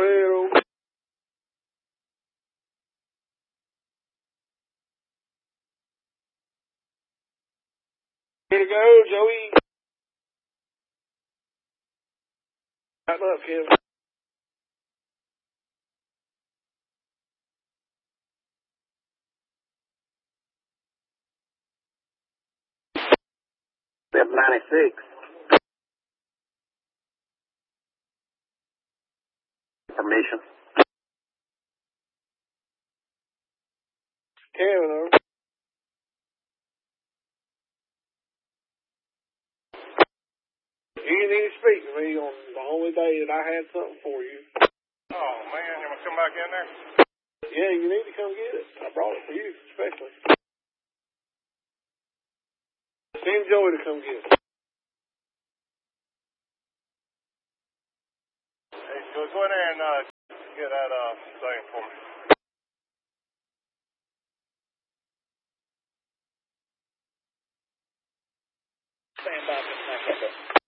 Well, here to go, Joey. Tighten up, Kevin. Step 96. Information. Kevin, over. You didn't need to speak to me on the only day that I had something for you. Oh, man, you want to come back in there? Yeah, you need to come get it. I brought it for you, especially. Send Joey to come get it. Hey, go in there and get that thing for me. Stand by for a second.